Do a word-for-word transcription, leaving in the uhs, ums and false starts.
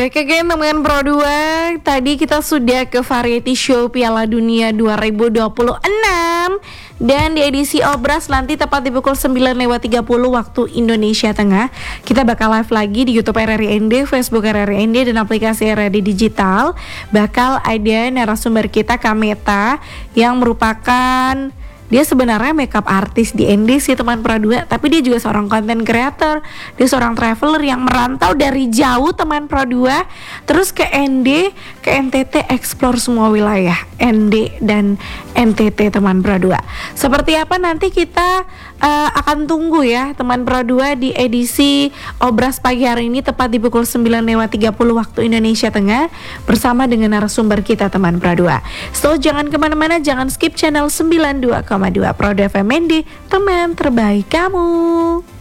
Back again teman Pro dua. Tadi kita sudah ke variety show Piala Dunia dua ribu dua puluh enam. Dan di edisi Obras nanti tepat di pukul sembilan lewat tiga puluh waktu Indonesia Tengah, kita bakal live lagi di YouTube R R I N D, Facebook R R I N D, dan aplikasi R R I Digital. Bakal ada narasumber kita Kameta yang merupakan, dia sebenarnya makeup artis di N D sih teman Pro dua, tapi dia juga seorang content creator. Dia seorang traveler yang merantau dari jauh teman Pro dua, terus ke N D, ke N T T, explore semua wilayah N D dan N T T teman Pro dua. Seperti apa nanti kita uh, akan tunggu ya teman Pro dua di edisi Obras pagi hari ini tepat di pukul sembilan lewat tiga puluh waktu Indonesia Tengah bersama dengan narasumber kita teman Pro dua. So jangan kemana-mana, jangan skip channel sembilan puluh dua koma dua Pro dua F M N D, teman terbaik kamu.